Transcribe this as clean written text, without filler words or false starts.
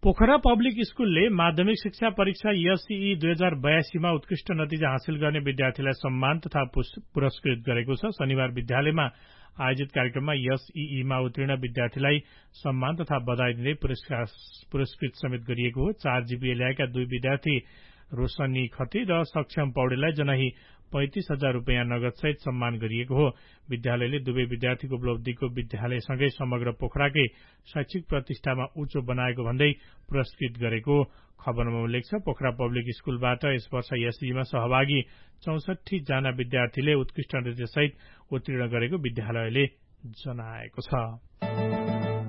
Pokhara public स्कूलले माध्यमिक शिक्षा परीक्षा एसईई 2082 मा उत्कृष्ट नतिजा हासिल गर्ने विद्यार्थीलाई सम्मान तथा पुरस्कृत गरेको छ। शनिबार विद्यालयमा आयोजित कार्यक्रममा एसईई मा उत्तीर्ण विद्यार्थीलाई सम्मान तथा बधाई दिँदै पुरस्कृत समेत गरिएको हो। 4 जीपीए ल्याएका 2 विद्यार्थी रोशनी खत्री र सक्षम पौडेललाई जनाही 35,000 रुपियाँ नगदसहित सम्मान गरिएको हो। विद्यालयले दुवै विद्यार्थीको उपलब्धिको विद्यालयसँगै समग्र पोखराकै शैक्षिक प्रतिष्ठामा उच्च बनाएको भन्दै पुरस्कृत गरेको खबरमा उल्लेख छ। पोखरा पब्लिक स्कूलबाट यस वर्ष एसईमा सहभागी 64 जना विद्यार्थीले उत्कृष्ट नतिजासहित उत्तीर्ण गरेको विद्यालयले जनाएको छ।